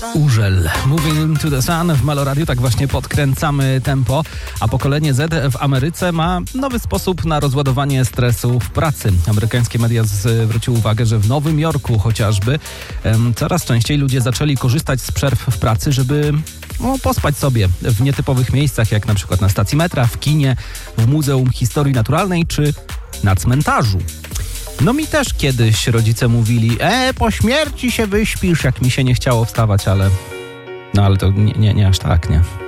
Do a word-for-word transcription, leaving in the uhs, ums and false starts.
Urzel. Moving to the Sun w Meloradiu, tak właśnie podkręcamy tempo, a pokolenie Z w Ameryce ma nowy sposób na rozładowanie stresu w pracy. Amerykańskie media zwróciły uwagę, że w Nowym Jorku chociażby em, coraz częściej ludzie zaczęli korzystać z przerw w pracy, żeby no, pospać sobie w nietypowych miejscach, jak na przykład na stacji metra, w kinie, w Muzeum Historii Naturalnej czy na cmentarzu. No mi też kiedyś rodzice mówili, e, po śmierci się wyśpisz, jak mi się nie chciało wstawać, ale no ale to nie, nie, nie aż tak, nie.